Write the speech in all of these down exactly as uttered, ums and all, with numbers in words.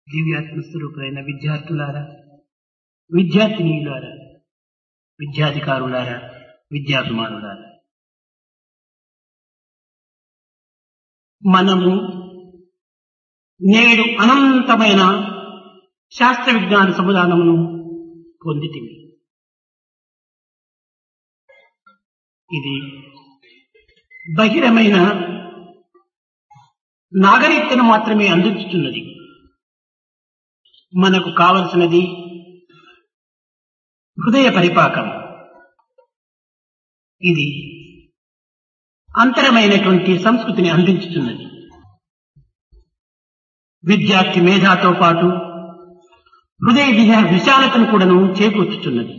దివ్యాత్మ స్వరూపులైన విద్యార్థులారా, విద్యార్థినీయులారా, విద్యాధికారులారా, విద్యాభిమానులారా, మనము నేడు అనంతమైన శాస్త్ర విజ్ఞాన సముదానమును పొందితిమి. ఇది బహిరమైన నాగరికతను మాత్రమే అందించుతున్నది. మనకు కావలసినది హృదయ పరిపాకం. ఇది అంతరమైనటువంటి సంస్కృతిని అందించుతున్నది. విద్యార్థి మేధాతో పాటు హృదయ విహ విశాలతను కూడాను చేకూర్చుతున్నది.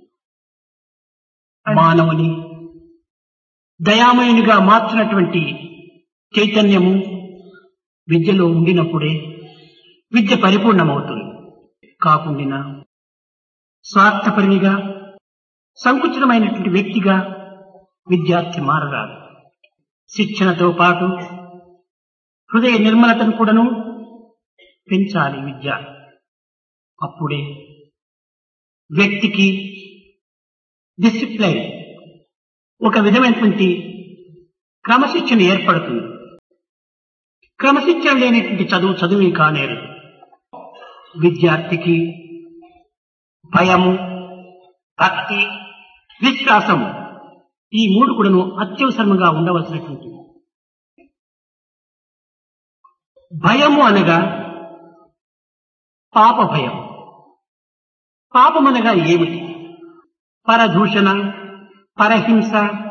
మానవుని దయామయునిగా మార్చినటువంటి చైతన్యము విద్యలో ఉండినప్పుడే విద్య పరిపూర్ణమవుతుంది. కాకుండా స్వార్థపరినిగా సంకుచితమైనటువంటి వ్యక్తిగా విద్యార్థి మారరాదు. శిక్షణతో పాటు హృదయ నిర్మలతను కూడాను పెంచాలి విద్య. అప్పుడే వ్యక్తికి డిసిప్లైన్, ఒక విధమైనటువంటి క్రమశిక్షణ ఏర్పడుతుంది. క్రమశిక్షణ లేనటువంటి చదువు చదువు కానేరు. విద్యార్థికి భయము, భక్తి, విశ్వాసము ఈ మూడు కూడాను అత్యవసరంగా ఉండవలసినటువంటి. భయము అనగా పాప భయం. పాపమనగా ఏమిటి? పరదూషణ, పరహింస,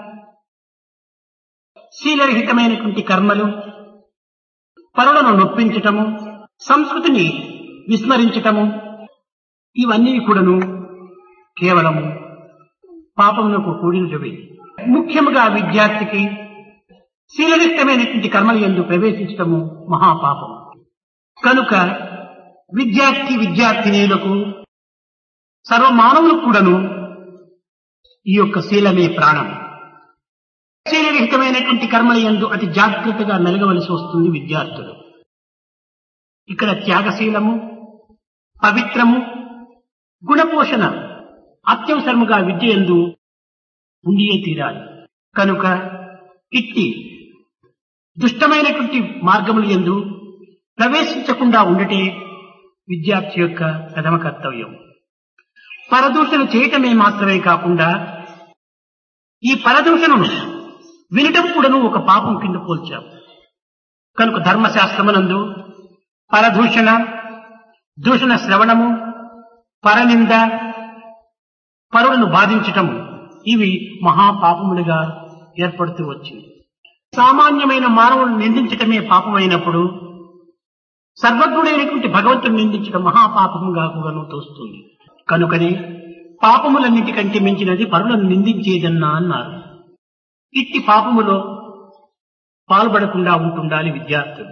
శీలరహితమైనటువంటి కర్మలు, పరులను నొప్పించటము, సంస్కృతిని విస్మరించటము, ఇవన్నీ కూడాను కేవలము పాపమునకు కూడినవి. ముఖ్యముగా విద్యార్థికి శీలరహితమైనటువంటి కర్మలు యందు ప్రవేశించటము మహాపాపము. కనుక విద్యార్థి విద్యార్థినీయులకు సర్వమానవులకు కూడాను ఈ యొక్క శీలమే ప్రాణం. శీలరహితమైనటువంటి కర్మల యందు అతి జాగ్రత్తగా మెలగవలసి వస్తుంది విద్యార్థులు. ఇక్కడ త్యాగశీలము, పవిత్రము, గుణపోషణ అత్యవసరముగా విద్య యందు ఉండియే తీరాలి. కనుక ఇట్టి దుష్టమైనటువంటి మార్గముల యందు ప్రవేశించకుండా ఉండటే విద్యార్థి యొక్క ప్రథమ కర్తవ్యం. పరదూషణ చేయటమే మాత్రమే కాకుండా ఈ పరదూషణను వినటం కూడాను ఒక పాపం కింద పోల్చాం. కనుక ధర్మశాస్త్రమునందు పరదూషణ, దూషణ శ్రవణము, పరనింద, పరులను బాధించటము ఇవి మహాపాపములుగా ఏర్పడుతూ వచ్చింది. సామాన్యమైన మానవులను నిందించటమే పాపమైనప్పుడు సర్వజ్ఞుడైనటువంటి భగవంతుని నిందించడం మహాపాపముగా కూడాను తోస్తుంది. కనుకనే పాపములన్నిటికంటే మించినది పరులను నిందించేదన్నా అన్నారు. ఇట్టి పాపములో పాల్పడకుండా ఉంటుండాలి విద్యార్థులు.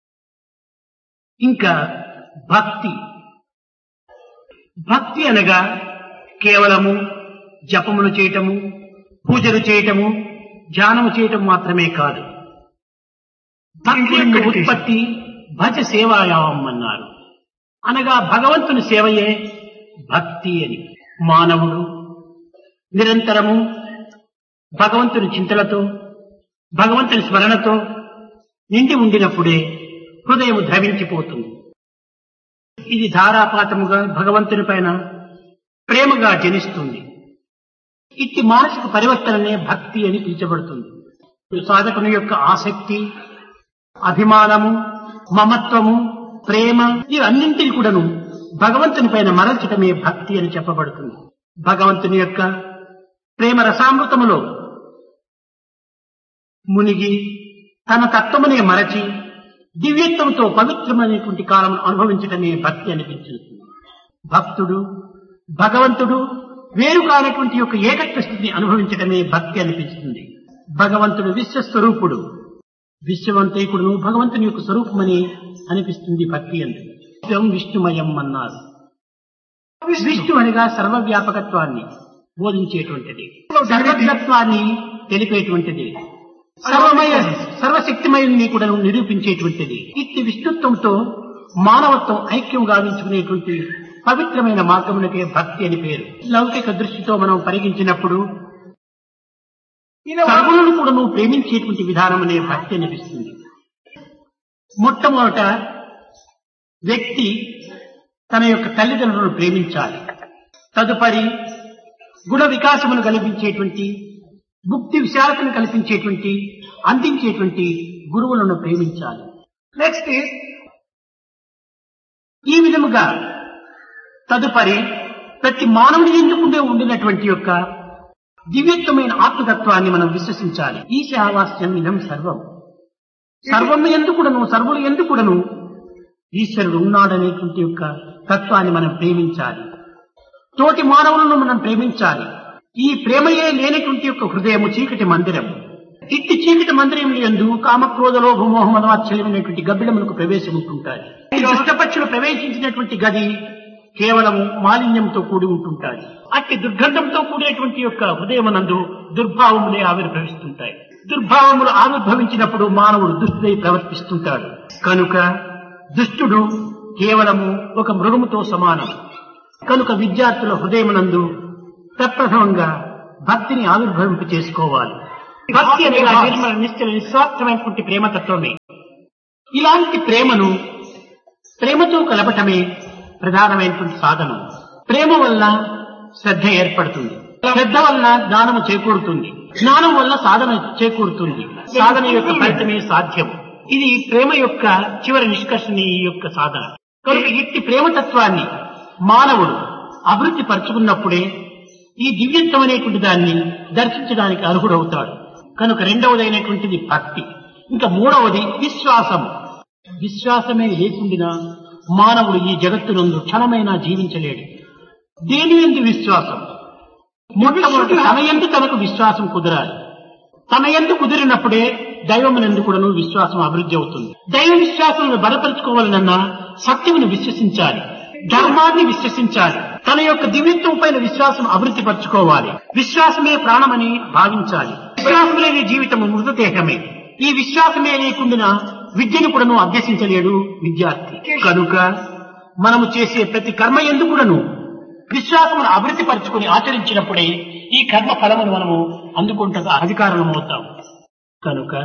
ఇంకా భక్తి. భక్తి అనగా కేవలము జపములు చేయటము, పూజలు చేయటము, ధ్యానము చేయటం మాత్రమే కాదు. భక్తి యొక్క ఉత్పత్తి భజ సేవాయావం అన్నారు. అనగా భగవంతుని సేవయే భక్తి అని. మానవుడు నిరంతరము భగవంతుని చింతలతో, భగవంతుని స్మరణతో నిండి ఉండినప్పుడే హృదయం ద్రవించిపోతుంది. ఇది ధారాపాతముగా భగవంతుని పైన ప్రేమగా జనిస్తుంది. ఇట్టి మానసిక పరివర్తననే భక్తి అని పిలిచబడుతుంది. సాధకుని యొక్క ఆసక్తి, అభిమానము, మమత్వము, ప్రేమ ఇవన్నింటినీ కూడాను భగవంతుని పైన మరల్చటమే భక్తి అని చెప్పబడుతుంది. భగవంతుని యొక్క ప్రేమ రసామృతములో మునిగి తన తత్వమునే మరచి దివ్యత్వంతో పవిత్రమైనటువంటి కాలం అనుభవించటమే భక్తి అనిపించింది. భక్తుడు భగవంతుడు వేరు కానటువంటి యొక్క ఏకత్వ స్థితిని అనుభవించటమే భక్తి అనిపిస్తుంది. భగవంతుడు విశ్వస్వరూపుడు, విశ్వవంతైకుడును భగవంతుని యొక్క స్వరూపమని అనిపిస్తుంది భక్తి అంటే. విశ్వం విష్ణుమయం అన్నారు. విష్ణు అనగా సర్వవ్యాపకత్వాన్ని బోధించేటువంటిది, సర్వజ్ఞత్వాన్ని తెలిపేటువంటిది, సర్వమయ సర్వశక్తిమయుని కూడా నిరూపించేటువంటిది. ఇట్టి విష్ణుత్వంతో మానవత్వం ఐక్యం గావించుకునేటువంటి పవిత్రమైన మార్గమునకే భక్తి అని పేరు. లౌకిక దృష్టితో మనం పరిగించినప్పుడు సర్వులను కూడా నువ్వు ప్రేమించేటువంటి విధానం అనే భక్తి అనిపిస్తుంది. మొట్టమొదట వ్యక్తి తన యొక్క తల్లిదండ్రులను ప్రేమించాలి. తదుపరి గుణ వికాసమును కల్పించేటువంటి, భుక్తి విశాలతను కల్పించేటువంటి, అందించేటువంటి గురువులను ప్రేమించాలి. నెక్స్ట్ ఈజ్ ఈ విధముగా తదుపరి ప్రతి మానవుని ఎందుకుండే ఉండినటువంటి యొక్క దివ్యత్వమైన ఆత్మతత్వాన్ని మనం విశ్వసించాలి. ఈశావాస్యం ఇదం సర్వం, సర్వం ఎందుకుడను, సర్వులు ఎందుకుడను ఈశ్వరుడు ఉన్నాడనేటువంటి యొక్క తత్వాన్ని మనం ప్రేమించాలి. తోటి మానవులను మనం ప్రేమించాలి. ఈ ప్రేమయే లేనటువంటి యొక్క హృదయము చీకటి మందిరం. ఇట్టి చీకటి మందిరం యందు కామక్రోధ లోభమోహ మదవాత్సల్యమైనటువంటి గబ్బిడములకు ప్రవేశం ఉంటుంటాయి. ఈ దుష్టపక్షులు ప్రవేశించినటువంటి గది కేవలము మాలిన్యంతో కూడి ఉంటుంటాయి. అట్టి దుర్గంధంతో కూడినటువంటి యొక్క హృదయమునందు దుర్భావములే ఆవిర్భవిస్తుంటాయి. దుర్భావములు ఆవిర్భవించినప్పుడు మానవుడు దుష్టుడై ప్రవర్తిస్తుంటాడు. కనుక దుష్టుడు కేవలము ఒక మృగముతో సమానం. కనుక విద్యార్థుల హృదయమునందు ప్రప్రథమంగా భక్తిని ఆవిర్భవింప చేసుకోవాలి. భక్తి అనేది నిర్మల నిశ్చల నిస్వార్థమైనటువంటి ప్రేమతత్వమే. ఇలాంటి ప్రేమను ప్రేమతో కలపటమే ప్రధానమైనటువంటి సాధనం. ప్రేమ వల్ల శ్రద్ధ ఏర్పడుతుంది, శ్రద్ధ వల్ల జ్ఞానము చేకూరుతుంది, జ్ఞానం వల్ల సాధన చేకూరుతుంది, సాధన యొక్క ఫలితమే సాధ్యం. ఇది ప్రేమ యొక్క చివరి నిష్కర్షణ ఈ యొక్క సాధన. కనుక ఇట్టి ప్రేమతత్వాన్ని మానవుడు అభివృద్ధి పరుచుకున్నప్పుడే ఈ దివ్యత్వం అనేటువంటి దాన్ని దర్శించడానికి అర్హుడవుతాడు. కనుక రెండవదైనటువంటిది భక్తి. ఇంకా మూడవది విశ్వాసము. విశ్వాసమే లేకుండా మానవుడు ఈ జగత్తునందు క్షణమైనా జీవించలేడు. దేని యందు విశ్వాసం? మొట్టమొదటి తన యందు తనకు విశ్వాసం కుదరాలి. తన యందు కుదిరినప్పుడే దైవమునందు కూడాను విశ్వాసం అభివృద్ధి అవుతుంది. దైవ విశ్వాసాలను బలపరుచుకోవాలన్నా సత్యమును విశ్వసించాలి, ధర్మాన్ని విశ్వసించాలి, తన యొక్క దివ్యత్వం పైన విశ్వాసం అభివృద్ధి పరచుకోవాలి. విశ్వాసమే ప్రాణమని భావించాలి. విశ్వాసం లేని జీవితము మృతదేహమే. ఈ విశ్వాసమే లేకుండా విద్యను కూడాను అభ్యసించలేడు విద్యార్థి. కనుక మనము చేసే ప్రతి కర్మ యందు కూడాను విశ్వాసమును అభివృద్ధి పరచుకుని ఆచరించినప్పుడే ఈ కర్మ ఫలమును మనము అందుకుంటూ అధికారులమవుతాం. కనుక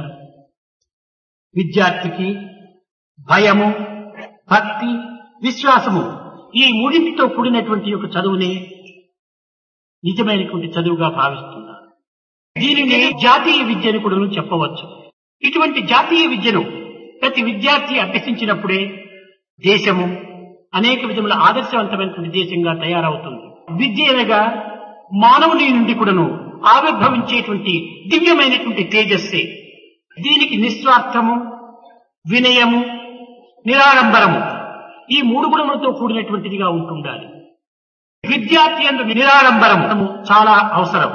విద్యార్థికి భయము, భక్తి, విశ్వాసము ఈ మూడింటితో కూడినటువంటి యొక్క చదువునే నిజమైనటువంటి చదువుగా భావిస్తున్నారు. దీనిని జాతీయ విద్యను కూడా చెప్పవచ్చు. ఇటువంటి జాతీయ విద్యను ప్రతి విద్యార్థి అభ్యసించినప్పుడే దేశము అనేక విధముల ఆదర్శవంతమైనటువంటి దేశంగా తయారవుతుంది. విద్య అనగా మానవుని నుండి కూడాను ఆవిర్భవించేటువంటి దివ్యమైనటువంటి తేజస్సే. దీనికి నిస్వార్థము, వినయము, నిరాడంబరము ఈ మూడు గుణములతో కూడినటువంటిదిగా ఉంటుండాలి. విద్యార్థి యందు నిరాడంబరము చాలా అవసరం.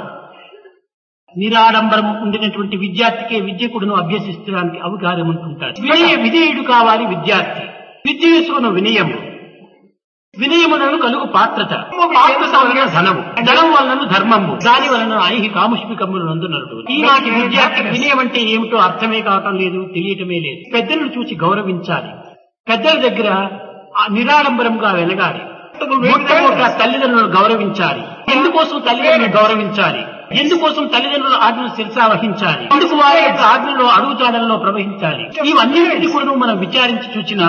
నిరాడంబరము ఉండినటువంటి విద్యార్థికే విద్య కూడాను అభ్యసిస్తడానికి అవకాశం ఉంటుంటారు. వినయ విధేయుడు కావాలి విద్యార్థి. విద్య వేసుకున్న వినయము, వినయములను కలుగు పాత్రత, పాత్రత వలన ధనము, ధనం వలన ధర్మము, దాని వలన ఐహి కాముష్మికములు నందునరుడు. ఈనాటి విద్యార్థి వినయం అంటే ఏమిటో అర్థమే కావటం లేదు, తెలియటమే లేదు. పెద్దలను చూసి గౌరవించాలి, పెద్దల దగ్గర నిరాడంబరంగా వెలగాలి. మొట్టమొదట తల్లిదండ్రులను గౌరవించాలి. ఎందుకోసం తల్లిదండ్రులను గౌరవించాలి? ఎందుకోసం తల్లిదండ్రుల ఆజ్ఞను శిరసా వహించాలి? ఎందుకు వారి యొక్క ఆజ్ఞలో అడుగుజాడల్లో ప్రవహించాలి? ఇవన్నింటినీ కూడా మనం విచారించి చూసినా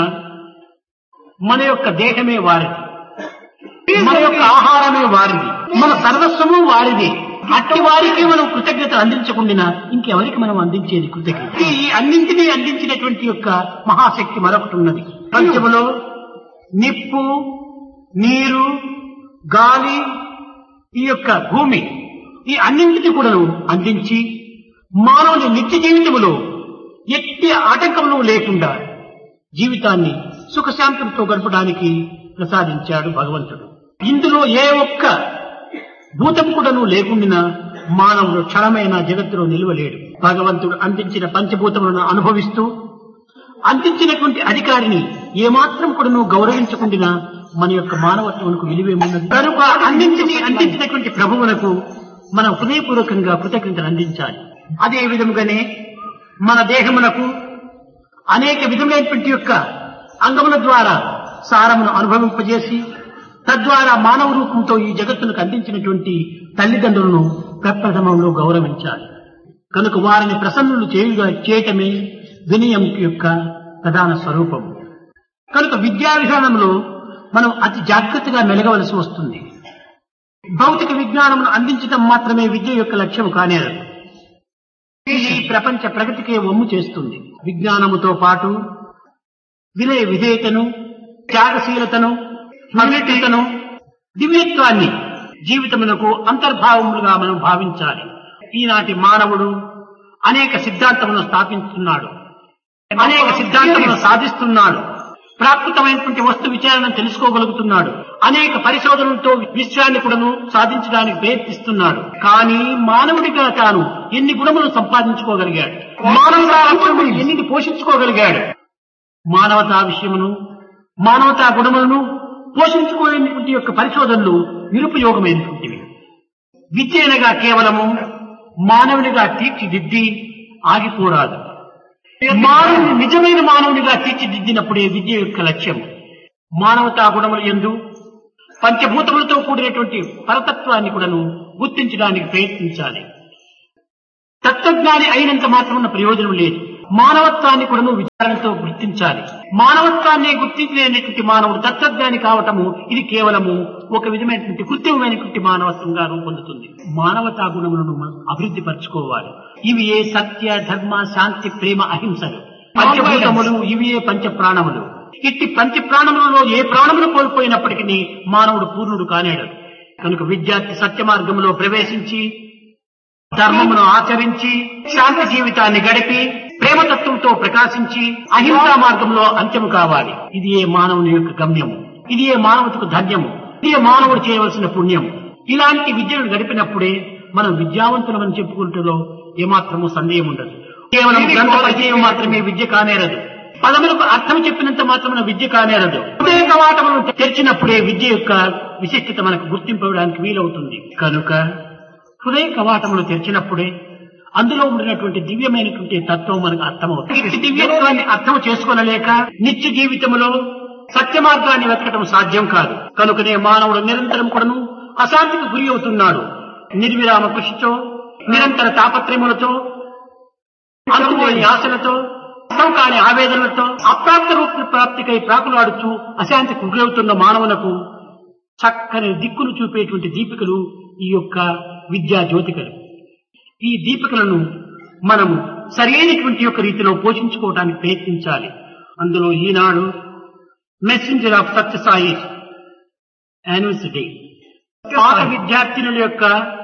మన యొక్క దేహమే వారిది, మన యొక్క ఆహారమే వారిది, మన సర్వస్వము వారిది. అట్టి వారికి మనం కృతజ్ఞత అందించకుండా ఇంకెవరికి మనం అందించేది కృతజ్ఞత? ఈ అన్నింటినీ అందించినటువంటి యొక్క మహాశక్తి మరొకటి ఉన్నది. పంచములో నిప్పు, నీరు, గాలి, ఈ యొక్క భూమి ఈ అన్నింటినీ కూడా అందించి మానవుని నిత్య జీవితములో ఎట్టి ఆటంకములు లేకుండా జీవితాన్ని సుఖశాంతులతో గడపడానికి ప్రసాదించాడు భగవంతుడు. ఇందులో ఏ ఒక్క భూతం కూడాను లేకుండా మానవుడు క్షణమైన జగత్తులో నిలవలేడు. భగవంతుడు అందించిన పంచభూతములను అనుభవిస్తూ అందించినటువంటి అధికారిని ఏమాత్రం కూడాను గౌరవించకుండా మన యొక్క మానవత్వమునకు విలువేమున్నది. కనుక అందించి అందించినటువంటి ప్రభువునకు మనం హృదయపూర్వకంగా కృతజ్ఞతలు అందించాలి. అదే విధముగానే మన దేహమునకు అనేక విధములైనటువంటి యొక్క అంగముల ద్వారా సారమును అనుభవింపజేసి తద్వారా మానవ రూపంతో ఈ జగత్తును అందించినటువంటి తల్లిదండ్రులను ప్రప్రథమంలో గౌరవించాలి. కనుక వారిని ప్రసన్నులు చేయుగా చేయటమే వినయం యొక్క ప్రధాన స్వరూపం. కనుక విద్యా విధానంలో మనం అతి జాగ్రత్తగా మెలగవలసి వస్తుంది. భౌతిక విజ్ఞానమును అందించడం మాత్రమే విద్య యొక్క లక్ష్యం కానేరదు. ఇది ప్రపంచ ప్రగతికే వమ్ము చేస్తుంది. విజ్ఞానముతో పాటు వినయ విధేయతను, త్యాగశీలతను, అవినీతితను, దివ్యత్వాన్ని జీవితమునకు అంతర్భావములుగా మనం భావించాలి. ఈనాటి మానవుడు అనేక సిద్ధాంతములను స్థాపించుతున్నాడు, అనేక సిద్ధాంతములను సాధిస్తున్నాడు, ప్రాకృతమైనటువంటి వస్తు విచారణను తెలుసుకోగలుగుతున్నాడు, అనేక పరిశోధనలతో విశ్వాన్ని కూడాను సాధించడానికి ప్రయత్నిస్తున్నాడు. కానీ మానవుడిగా తాను ఎన్ని గుణములు సంపాదించుకోగలిగాడు, మానవతా లక్షణములు ఎన్ని పోషించుకోగలిగాడు, మానవతా విషయమును మానవతా గుణములను పోషించుకోలేనటువంటి యొక్క పరిశోధనలు నిరుపయోగమైనటువంటివి. విద్య అనగా కేవలము మానవునిగా తీర్చిదిద్ది ఆగిపోరాదు. మానవుని నిజమైన మానవునిగా తీర్చిదిద్దినప్పుడే విద్య యొక్క లక్ష్యం. మానవతా గుణముల యందు పంచభూతములతో కూడినటువంటి పరతత్వాన్ని కూడాను గుర్తించడానికి ప్రయత్నించాలి. తత్వజ్ఞాని అయినంత మాత్రమున్న ప్రయోజనం లేదు. మానవత్వాన్ని కూడాను విచారణతో గుర్తించాలి. మానవత్వాన్ని గుర్తించలేనటువంటి మానవుడు తత్వజ్ఞాని కావటము ఇది కేవలము ఒక విధమైనటువంటి కృత్రిమమైనటువంటి మానవత్వంగా రూపొందుతుంది. మానవతా గుణములను అభివృద్ధి పరచుకోవాలి. ఇవి ఏ సత్య, ధర్మ, శాంతి, ప్రేమ, అహింసలు పంచభూతములు, ఇవి ఏ పంచ ప్రాణములు. ఇట్టి పంచ ప్రాణములలో ఏ ప్రాణములు కోల్పోయినప్పటికీ మానవుడు పూర్ణుడు కానేడు. కనుక విద్యార్థి సత్య మార్గంలో ప్రవేశించి ధర్మమును ఆచరించి శాంతి జీవితాన్ని గడిపి ప్రేమతత్వంతో ప్రకాశించి అహింసా మార్గంలో అంత్యము కావాలి. ఇది ఏ మానవుని యొక్క గమ్యము, ఇది ఏ మానవులకు ధన్యము, ఇది ఏ మానవుడు చేయవలసిన పుణ్యము. ఇలాంటి విద్యను గడిపినప్పుడే మనం విద్యావంతులమని చెప్పుకుంటూ ఏమాత్రము సందేహం ఉండదు. కేవలం గ్రంథ పరిచయం మాత్రమే విద్య కానేరదు. పదములకు అర్థం చెప్పినంత మాత్రమే విద్య కానేరదు. హృదయ కవాటములను తెరిచినప్పుడే విద్య యొక్క విశిష్టత మనకు గుర్తింపడానికి వీలవుతుంది. కనుక హృదయ కవాటములు తెరిచినప్పుడే అందులో ఉండినటువంటి దివ్యమైనటువంటి తత్వం మనకు అర్థమవుతుంది. ఇట్టి దివ్యత్వాన్ని అర్థం చేసుకోనలేక నిత్య జీవితంలో సత్య మార్గాన్ని వెతకటం సాధ్యం కాదు. కనుకనే మానవుడు నిరంతరం కూడాను అశాంతికి గురి అవుతున్నాడు. నిర్విరామ కృషితో, నిరంతర తాపత్రయములతో, అంతులేని ఆశలతో, అర్థం కాని ఆవేదనలతో అప్రాప్త రూప ప్రాప్తికై ప్రాకులాడుతూ అశాంతికి గురవుతున్న మానవులకు చక్కని దిక్కును చూపేటువంటి దీపికలు ఈ యొక్క విద్యా జ్యోతికలు. ఈ దీపికలను మనము సరైనటువంటి యొక్క రీతిలో పోషించుకోవడానికి ప్రయత్నించాలి. అందులో ఈనాడు మెసెంజర్ ఆఫ్ సత్యసాయి యానివర్సరీ పాత విద్యార్థినుల యొక్క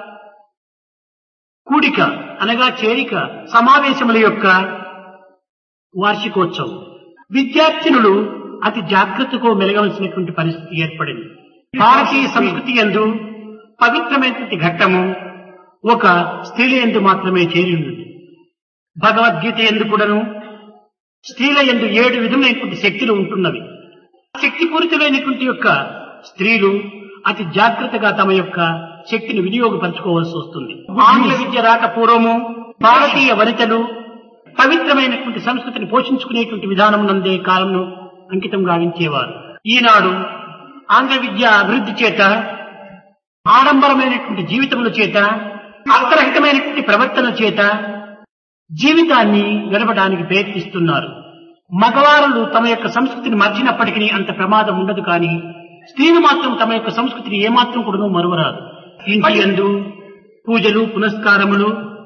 కూడిక అనగా చేరిక సమావేశముల యొక్క వార్షికోత్సవం. విద్యార్థినులు అతి జాగ్రత్తతో మెలగవలసినటువంటి పరిస్థితి ఏర్పడింది. భారతీయ సంస్కృతి యందు పవిత్రమైనటువంటి ఘట్టము ఒక స్త్రీల యందు మాత్రమే చేరి ఉన్నది. భగవద్గీత యందు కూడాను స్త్రీల యందు ఏడు విధమైనటువంటి శక్తులు ఉంటున్నవి. శక్తిపూరితులైనటువంటి యొక్క స్త్రీలు అతి జాగ్రత్తగా తమ యొక్క శక్తిని వినియోగపరచుకోవాల్సి వస్తుంది. ఆంగ్ల విద్య రాక పూర్వము భారతీయ వనితలు పవిత్రమైనటువంటి సంస్కృతిని పోషించుకునేటువంటి విధానం నందే కాలంలో అంకితం గావించేవారు. ఈనాడు ఆంగ్ల విద్య అభివృద్ధి చేత, ఆడంబరమైనటువంటి జీవితముల చేత, అర్థరహితమైనటువంటి ప్రవర్తన చేత జీవితాన్ని గడపడానికి ప్రయత్నిస్తున్నారు. మగవారులు తమ యొక్క సంస్కృతిని మర్చినప్పటికీ అంత ప్రమాదం ఉండదు. కానీ స్త్రీలు మాత్రం తమ యొక్క సంస్కృతిని ఏమాత్రం కూడా మరువరాదు. ఇంటి యందు పూజలు, పునస్కారములు,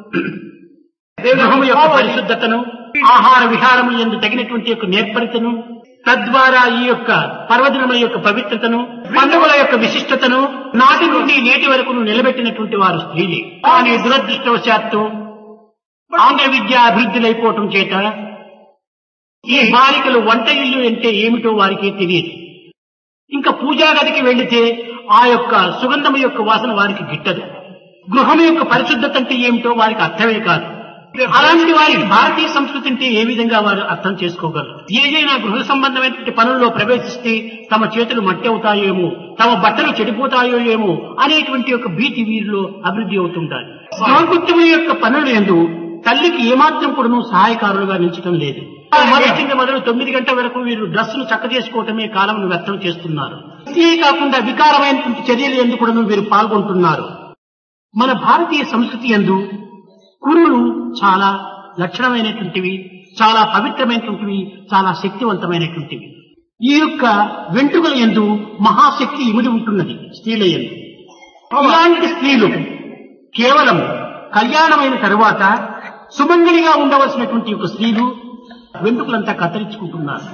గృహము యొక్క పరిశుద్ధతను, ఆహార విహారముల యందు తగినటువంటి యొక్క నేర్పరితను, తద్వారా ఈ యొక్క పర్వదినముల యొక్క పవిత్రతను, పండుగల యొక్క విశిష్టతను నాటి నుండి నేటి వరకు నిలబెట్టినటువంటి వారు స్త్రీలే. కానీ దురదృష్టవశాత్తు ఆంగ్ల విద్య అభివృద్ధిలైపోవటం చేత ఈ బాలికలు వంట ఇల్లు అంటే ఏమిటో వారికి తెలియదు. ఇంకా పూజా గదికి వెళితే ఆ యొక్క సుగంధము యొక్క వాసన వారికి గిట్టదు. గృహం యొక్క పరిశుద్ధత అంటే ఏమిటో వారికి అర్థమే కాదు. అలాంటి వారికి భారతీయ సంస్కృతి అంటే ఏ విధంగా వారు అర్థం చేసుకోగలరు? ఏదైనా గృహ సంబంధమైనటువంటి పనుల్లో ప్రవేశిస్తే తమ చేతులు మట్టి అవుతాయేమో, తమ బట్టలు చెడిపోతాయో ఏమో అనేటువంటి యొక్క భీతి వీరిలో అభివృద్ధి అవుతుంటారు. గృహకృత్యముల యొక్క పనుల యందు తల్లికి ఏమాత్రం కూడా సహాయకారులుగా నిలిచడం లేదు. లేచింది మొదలు తొమ్మిది గంటల వరకు వీరు డ్రెస్సులు చక్క చేసుకోవటమే కాలంను వ్యర్థం చేస్తున్నారు. ఇదే కాకుండా వికారమైనటువంటి చర్యలు ఎందుకు కూడా వీరు పాల్గొంటున్నారు. మన భారతీయ సంస్కృతి యందు కురులు చాలా లక్షణమైనటువంటివి, చాలా పవిత్రమైనటువంటివి, చాలా శక్తివంతమైనటువంటివి. ఈ యొక్క వెంట్రుకల యందు మహాశక్తి ఇమిడి ఉంటున్నది స్త్రీల యందు. ఇలాంటి స్త్రీలు కేవలం కళ్యాణమైన తరువాత సుమంగళిగా ఉండవలసినటువంటి యొక్క స్త్రీలు వెంట్రుకలంతా కత్తిరించుకుంటున్నారు.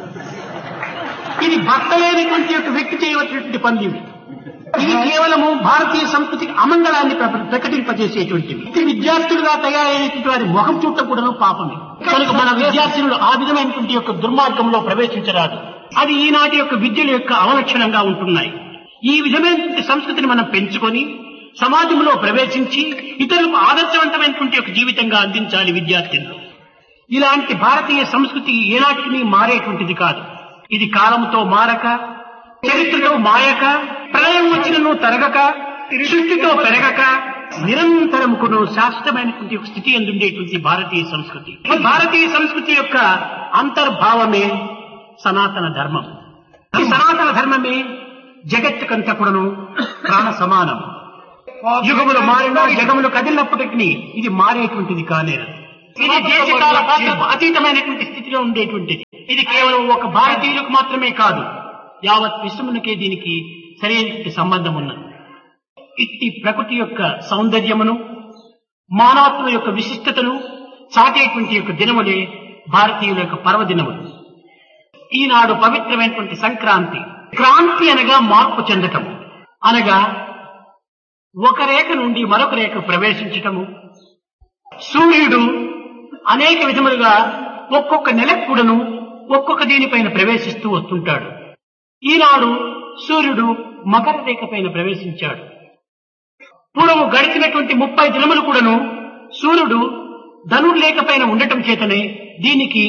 ఇది భర్త లేనటువంటి యొక్క వ్యక్తి చేయవలసినటువంటి పని. ఇది కేవలము భారతీయ సంస్కృతికి అమంగళాన్ని ప్రకటింపజేసేటువంటివి. ఇది విద్యార్థులుగా తయారైనటువంటి వారి ముఖం చూడటం కూడా పాపమే. కనుక మన విద్యార్థులు ఆ విధమైనటువంటి యొక్క దుర్మార్గంలో ప్రవేశించరాదు. అది ఈనాటి యొక్క విద్యల యొక్క అవలక్షణంగా ఉంటున్నాయి. ఈ విధమైనటువంటి సంస్కృతిని మనం పెంచుకొని సమాజంలో ప్రవేశించి ఇతరులకు ఆదర్శవంతమైనటువంటి ఒక జీవితంగా అందించాలి విద్యార్థులు. ఇలాంటి భారతీయ సంస్కృతి ఏనాటికి మారేటువంటిది కాదు. ఇది కాలంతో మారక, చరిత్రతో మాయక, ప్రళయం వచ్చినను తరగక, సృష్టితో పెరగక నిరంతరముకును శాశ్వతమైనటువంటి ఒక స్థితి అందుండేటువంటి భారతీయ సంస్కృతి. భారతీయ సంస్కృతి యొక్క అంతర్భావమే సనాతన ధర్మం. ఈ సనాతన ధర్మమే జగత్తుకంతా కూడాను ప్రాణ సమానం. యుగములు మారినా జగములు కదిలినప్పటికీ ఇది మారేటువంటిది కాలేదు. ఇది దేశకాల పాత్రకు అతీతమైనటువంటి స్థితిలో ఉండేటువంటిది. ఇది కేవలం ఒక భారతీయులకు మాత్రమే కాదు, యావత్ విశ్వమునకే దీనికి సరైన సంబంధం ఉన్నది. ఇట్టి ప్రకృతి యొక్క సౌందర్యమును, మానవత్వం యొక్క విశిష్టతను చాటేటువంటి యొక్క దినములే భారతీయుల యొక్క పర్వదినములు. ఈనాడు పవిత్రమైనటువంటి సంక్రాంతి. క్రాంతి అనగా మార్పు చెందటం, అనగా ఒక రేఖ నుండి మరొక రేఖ ప్రవేశించటము. సూర్యుడు అనేక విధములుగా ఒక్కొక్క నెలకు కూడాను ఒక్కొక్క దీనిపైన ప్రవేశిస్తూ వస్తుంటాడు. ఈనాడు సూర్యుడు మకర రేఖ పైన ప్రవేశించాడు. పూర్వము గడిచినటువంటి ముప్పై దినములు కూడాను సూర్యుడు ధనుర్లేఖ పైన ఉండటం చేతనే దీనికి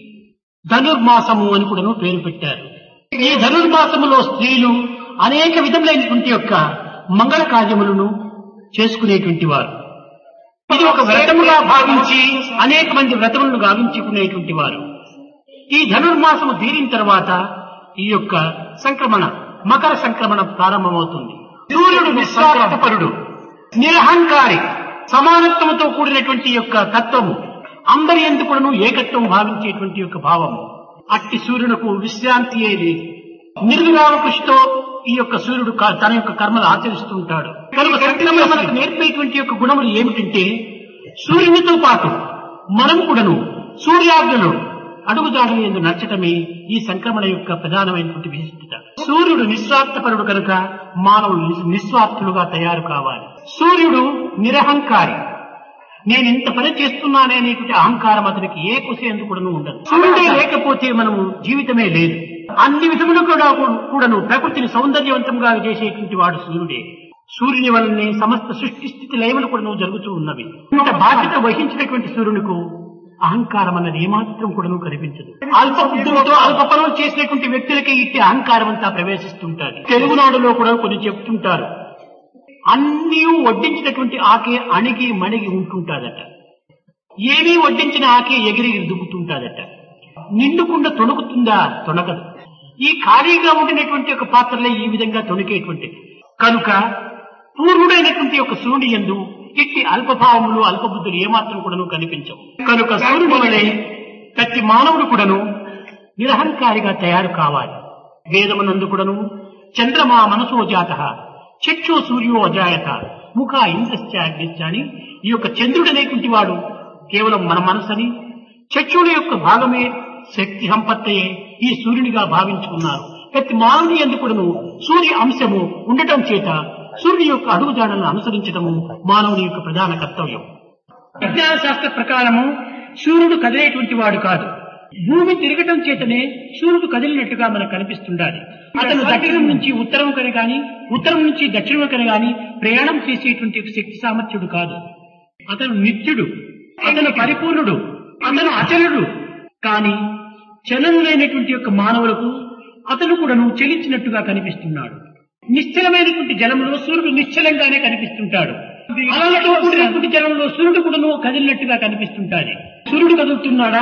ధనుర్మాసము అని కూడాను పేరు పెట్టారు. ఈ ధనుర్మాసములో స్త్రీలు అనేక విధములైనటువంటి యొక్క మంగళ కార్యములను చేసుకునేటువంటి వారు. ఇది ఒక వ్రతముగా భావించి అనేక మంది వ్రతములను గావించుకునేటువంటి వారు. ఈ ధనుర్మాసము తీరిన తర్వాత ఈ యొక్క సంక్రమణ, మకర సంక్రమణ ప్రారంభమవుతుంది. సూర్యుడు నిస్వార్థపరుడు, నిరహంకారి, సమానత్వంతో కూడినటువంటి యొక్క తత్వము, అందరి ఎందుకును ఏకత్వం భావించేటువంటి యొక్క భావము. అట్టి సూర్యునకు విశ్రాంతియే లేదు. నిర్విరామ కృషితో ఈ యొక్క సూర్యుడు తన యొక్క కర్మలు ఆచరిస్తూ ఉంటాడు. కనుక సంక్రమణ మనకు నేర్పేటువంటి యొక్క గుణములు ఏమిటంటే, సూర్యునితో పాటు మనం కూడాను సూర్యాగ్నులు అడుగుజాడలు ఎందు నచ్చటమే ఈ సంక్రమణ యొక్క ప్రధానమైనటువంటి విశిష్టత. సూర్యుడు నిస్వార్థపరుడు కనుక మానవులు నిస్వార్థులుగా తయారు కావాలి. సూర్యుడు నిరహంకారి. నేను ఇంత పని చేస్తున్నానే అనేటువంటి అహంకారం అతనికి ఏ కుసేందుకు కూడాను ఉండదు. సూర్యుడే లేకపోతే మనము జీవితమే లేదు. అన్ని విధములు కూడా కూడాను ప్రకృతిని సౌందర్యవంతంగా చేసేటువంటి వాడు సూర్యుడే. సూర్యుని వల్లనే సమస్త సృష్టి స్థితి లయములు కూడా జరుగుతూ ఉన్నవి. ఇంత బాధ్యత వహించినటువంటి సూర్యునికు అహంకారం అన్నది ఏమాత్రం కూడా కనిపించదు. అల్ప బుద్ధులతో అల్ప పనులు చేసినటువంటి వ్యక్తులకి ఇట్టి అహంకారం అంతా ప్రవేశిస్తుంటారు. తెలుగునాడులో కూడా కొన్ని చెప్తుంటారు, అన్నీ వడ్డించినటువంటి ఆకే అణిగి మణిగి ఉంటుంటాదట, ఏమీ వడ్డించిన ఆకే ఎగిరి దుబ్బుతుంటాదట, నిండుకుండా తొణుకుతుందా? తొణకదు. ఈ ఖాళీగా ఉండినటువంటి ఒక పాత్రలే ఈ విధంగా తొణికేటువంటిది. కనుక పూర్వుడైనటువంటి ఒక సూర్యుని యందు ఇట్టి అల్పభావములు అల్పబుద్ధులు ఏమాత్రం కూడాను కనిపించవు. కనుక సూర్యుని వలె ప్రతి మానవుడు కూడాను నిరహంకారిగా తయారు కావాలి. వేదమునందు కూడాను చంద్రమా మనసో జాత చక్షు సూర్యో అజాయత ముఖ ఇంద్రశ్చ అగ్నిశ్చ అని ఈ యొక్క చంద్రుడు అనేటువంటి వాడు కేవలం మన మనసని, చక్షుల యొక్క భాగమే శక్తి సంపత్తయే ఈ సూర్యునిగా భావించుకున్నారు. ప్రతి మానవుని యందు కూడాను సూర్య అంశము ఉండటం చేత సూర్యుని యొక్క అడుగుజాడలను అనుసరించడము మానవుని యొక్క ప్రధాన కర్తవ్యం. విజ్ఞాన శాస్త్ర ప్రకారము సూర్యుడు కదిలేటువంటి వాడు కాదు. భూమి తిరగటం చేతనే సూర్యుడు కదిలినట్టుగా మనకు కనిపిస్తుండాలి. అతను దక్షిణం నుంచి ఉత్తరం కని గాని, ఉత్తరం నుంచి దక్షిణం కని గాని ప్రయాణం చేసేటువంటి శక్తి సామర్థ్యుడు కాదు. అతను నిత్యుడు, అతను పరిపూర్ణుడు, అతను అచలుడు. కానీ చలనం లేనటువంటి యొక్క మానవులకు అతను కూడాను చలించినట్టుగా కనిపిస్తున్నాడు. నిశ్చలమైనటువంటి జలంలో సూర్యుడు నిశ్చలంగానే కనిపిస్తుంటాడు. అలలతో కూడినటువంటి జలంలో సూర్యుడు కూడాను కదిలినట్టుగా కనిపిస్తుంటాడు. సూర్యుడు కదులుతున్నాడా?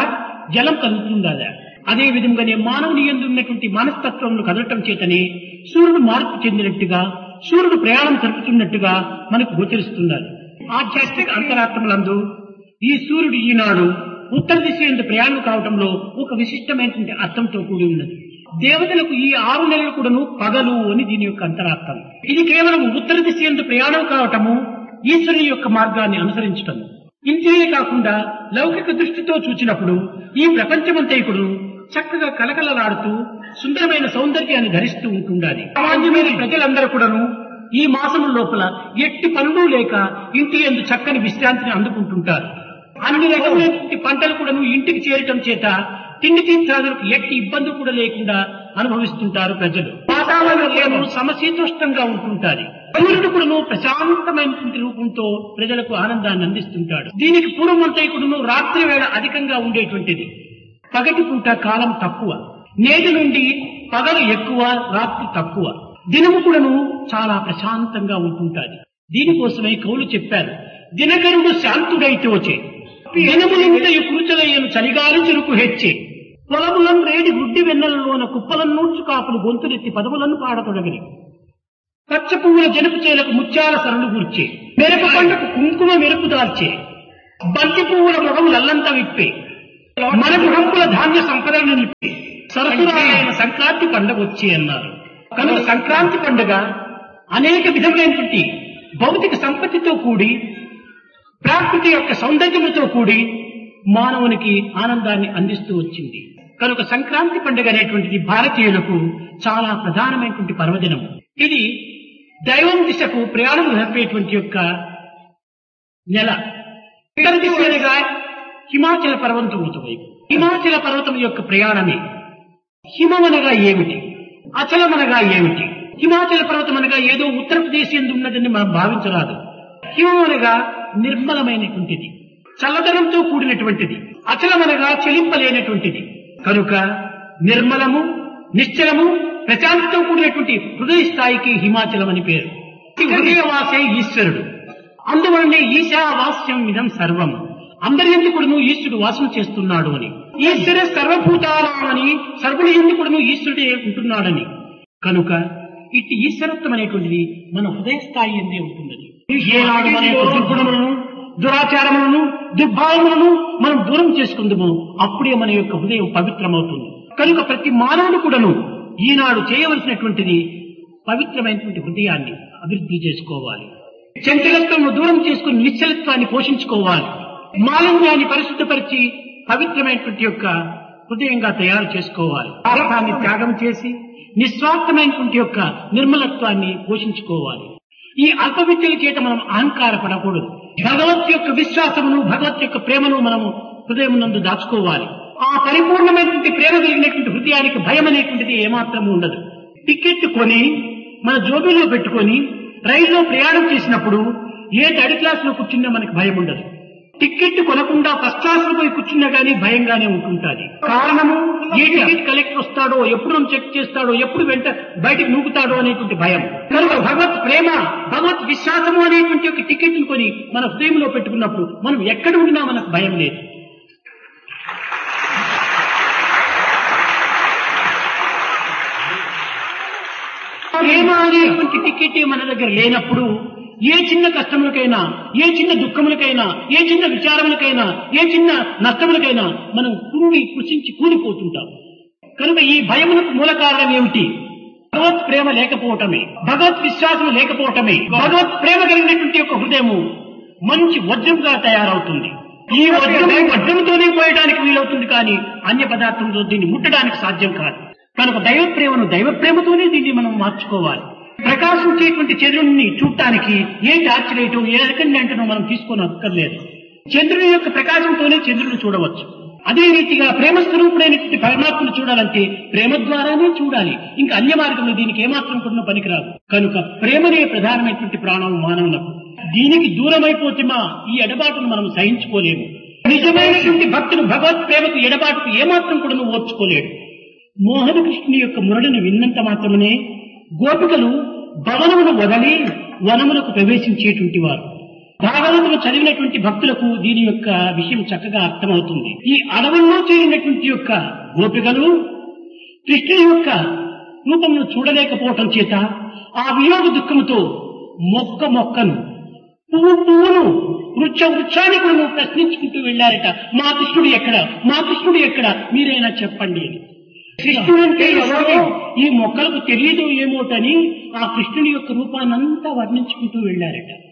జలం కలుగుతుందా? అదే విధంగానే మానవుని యందు ఉన్నటువంటి మనస్తత్వంలో కదలటం చేతనే సూర్యుడు మార్పు చెందినట్టుగా, సూర్యుడు ప్రయాణం జరుపుతున్నట్టుగా మనకు గోచరిస్తున్నారు. ఆధ్యాత్మిక అంతరాత్మలందు ఈ సూర్యుడు ఈనాడు ఉత్తర దిశ ఎందు ప్రయాణం కావటంలో ఒక విశిష్టమైనటువంటి అర్థంతో కూడి ఉన్నది. దేవతలకు ఈ ఆరు నెలలు కూడాను పగలు అని దీని యొక్క అంతరార్థం. ఇది కేవలం ఉత్తర దిశ ఎందు ప్రయాణం కావటము, ఈశ్వరుని యొక్క మార్గాన్ని అనుసరించటము. ఇంతే కాకుండా లౌకిక దృష్టితో చూచినప్పుడు ఈ ప్రపంచమంతైకుడు చక్కగా కలకలలాడుతూ సుందరమైన సౌందర్యాన్ని ధరిస్తూ ఉంటుండాలి. సామాన్యమైన ప్రజలందరూ కూడాను ఈ మాసము లోపల ఎట్టి పనులు లేక ఇంటి యందు చక్కని విశ్రాంతిని అందుకుంటుంటారు. అన్ని రకమైనటువంటి పంటలు కూడాను ఇంటికి చేరటం చేత తిండి తీర్థాలకు ఎట్టి ఇబ్బంది కూడా లేకుండా అనుభవిస్తుంటారు ప్రజలు. వాతావరణం సమశీతోష్ణంగా ఉంటుంటారు. సూర్యుడు కూడాను ప్రశాంతమైనటువంటి రూపంతో ప్రజలకు ఆనందాన్ని అందిస్తుంటాడు. దీనికి పూర్వమంతైకుడును రాత్రి వేళ అధికంగా ఉండేటువంటిది. పగటి పూట కాలం తక్కువ. నేటి నుండి పగలు ఎక్కువ, రాత్రి తక్కువ. దినము కూడాను చాలా ప్రశాంతంగా ఉంటుంటాది. దీనికోసమే కవులు చెప్పారు, దినకరుడు శాంతుడైతోచే దినములింతయు కురుచలయ్యను చలిగాలి చెరుకు హెచ్చే పొలములను రేడి గుడ్డి వెన్నెలలోన కుప్పలను నూర్చు కాపులు గొంతులెత్తి పదములను పాడతొడగని పచ్చ పువ్వుల జనుపు చేలకు ముత్యాల సరళు కూర్చే మెరప పంటకు కుంకుమ మెరుపు దాల్చే బంతి పువ్వుల మొగములల్లంతా విప్పే మనకు హంపుల ధాన్య సంపదలను నిలిపి సరసురాలైన సంక్రాంతి పండుగ వచ్చి అన్నారు. కనుక సంక్రాంతి పండుగ అనేక విధములైనటువంటి భౌతిక సంపత్తితో కూడి, ప్రకృతి యొక్క సౌందర్యముతో కూడి మానవునికి ఆనందాన్ని అందిస్తూ వచ్చింది. కనుక సంక్రాంతి పండుగ అనేటువంటిది భారతీయులకు చాలా ప్రధానమైనటువంటి పర్వదినము. ఇది దైవం దిశకు ప్రయాణం జరిపేటువంటి యొక్క నెల. ఇతర దిశగా హిమాచల పర్వతం వైపు. హిమాచల పర్వతం యొక్క ప్రయాణమే. హిమమనగా ఏమిటి, అచలమనగా ఏమిటి? హిమాచల పర్వతం అనగా ఏదో ఉత్తరప్రదేశ్ ఎందు ఉన్నదని మనం భావించరాదు. హిమమనగా నిర్మలమైనటువంటిది, చల్లదనంతో కూడినటువంటిది. అచలమనగా చెలింపలేనటువంటిది. కనుక నిర్మలము, నిశ్చలము, ప్రశాంతితో కూడినటువంటి హృదయ స్థాయికి హిమాచలం అని పేరు. హృదయవాసే ఈశ్వరుడు. అందువలనే ఈశావాస్యం ఇదం సర్వం. అందరి ఎందుకుడును ఈశ్వరుడు వాసన చేస్తున్నాడు అని. ఈశ్వర సర్వభూతాలని, సర్వుని ఎందుకుడును ఈశ్వరుడే ఉంటున్నాడని. కనుక ఇట్టి ఈశ్వరత్వం అనేటువంటిది మన హృదయ స్థాయి ఎందే ఉంటున్నది. ఏనాడు మన యొక్క దుర్గుణములను, దురాచారములను, దుర్భావములను మనం దూరం చేసుకుందామో అప్పుడే మన యొక్క హృదయం పవిత్రమవుతుంది. కనుక ప్రతి మానవుడు కూడాను ఈనాడు చేయవలసినటువంటిది పవిత్రమైనటువంటి హృదయాన్ని అభివృద్ధి చేసుకోవాలి. చంచలత్వము దూరం చేసుకుని నిశ్చలత్వాన్ని పోషించుకోవాలి. మాలిన్యాన్ని పరిశుద్ధపరిచి పవిత్రమైనటువంటి యొక్క హృదయంగా తయారు చేసుకోవాలి. స్వార్థాన్ని త్యాగం చేసి నిస్వార్థమైనటువంటి యొక్క నిర్మలత్వాన్ని పోషించుకోవాలి. ఈ అల్ప విద్యల చేత మనం అహంకార పడకూడదు. భగవత్ యొక్క విశ్వాసమును, భగవత్ యొక్క ప్రేమను మనము హృదయం నందు దాచుకోవాలి. ఆ పరిపూర్ణమైనటువంటి ప్రేమ కలిగినటువంటి హృదయానికి భయం అనేటువంటిది ఏమాత్రం ఉండదు. టికెట్ కొని మన జోబీలో పెట్టుకొని రైల్లో ప్రయాణం చేసినప్పుడు ఏ థర్డ్ క్లాస్ లో కూర్చున్నా మనకి భయం ఉండదు. టికెట్ కొనకుండా ఫస్ట్ క్లాస్ లో పోయి కూర్చున్నా గానీ భయంగానే ఉంటుంటాది. కారణము, ఏ టికెట్ కలెక్టర్ వస్తాడో, ఎప్పుడు మనం చెక్ చేస్తాడో, ఎప్పుడు వెంట బయటకు నూకుతాడో అనేటువంటి భయం. కనుక భగవత్ ప్రేమ, భగవత్ విశ్వాసము అనేటువంటి ఒక టికెట్ ని కొని మన హృదయంలో పెట్టుకున్నప్పుడు మనం ఎక్కడ ఉండినా మనకు భయం లేదు. ప్రేమ అనేటువంటి టికెట్ మన దగ్గర లేనప్పుడు ఏ చిన్న కష్టములకైనా, ఏ చిన్న దుఃఖములకైనా, ఏ చిన్న విచారములకైనా, ఏ చిన్న నష్టములకైనా మనం కుంగి కృషించి కూలిపోతుంటాం. కనుక ఈ భయములకు మూల కారణం ఏమిటి? భగవత్ ప్రేమ లేకపోవటమే, భగవత్ విశ్వాసం లేకపోవటమే. భగవత్ ప్రేమ కలిగినటువంటి యొక్క హృదయము మంచి వజ్రంగా తయారవుతుంది. ఈ వజ్రం వజ్రంతోనే పోయడానికి వీలవుతుంది, కానీ అన్య పదార్థంతో దీన్ని ముట్టడానికి సాధ్యం కాదు. కనుక దైవ ప్రేమను దైవ ప్రేమతోనే దీన్ని మనం మార్చుకోవాలి. ప్రకాశించేటువంటి చంద్రుడిని చూడటానికి ఏ టార్చ్ లైటు, ఏ అరకండెంట్ను మనం తీసుకొని అక్కర్లేదు. చంద్రుని యొక్క ప్రకాశంతోనే చంద్రుడిని చూడవచ్చు. అదే రీతిగా ప్రేమ స్వరూపుడైనటువంటి పరమాత్మను చూడాలంటే ప్రేమ ద్వారానే చూడాలి. ఇంకా అన్య మార్గంలో దీనికి ఏమాత్రం కూడా పనికిరాదు. కనుక ప్రేమనే ప్రధానమైనటువంటి ప్రాణం మానవులకు. దీనికి దూరమైపోతే మా ఈ ఎడబాటును మనం సహించుకోలేము. నిజమైనటువంటి భక్తుడు భగవత్ ప్రేమకు ఎడబాటుకు ఏమాత్రం కూడా ఓర్చుకోలేడు. మోహన కృష్ణుని యొక్క మురళిని విన్నంత మాత్రమే గోపికలు భవనమును వదలి వనములకు ప్రవేశించేటువంటి వారు. భాగవతులు చదివినటువంటి భక్తులకు దీని యొక్క విషయం చక్కగా అర్థమవుతుంది. ఈ అడవుల్లో చేరినటువంటి యొక్క గోపికలు కృష్ణుని యొక్క రూపమును చూడలేకపోవటం చేత ఆ వియోగ దుఃఖముతో మొక్క మొక్కను, పువ్వు పువ్వును, వృక్ష వృక్షాన్ని కూడా ప్రశ్నించుకుంటూ వెళ్లారట. మా కృష్ణుడు ఎక్కడ, మా కృష్ణుడు ఎక్కడ, మీరైనా చెప్పండి. కృష్ణుడంటే ఎవరో ఈ మొక్కలకు తెలియదు ఏమోటని ఆ కృష్ణుని యొక్క రూపాన్నంతా వర్ణించుకుంటూ వెళ్లారట.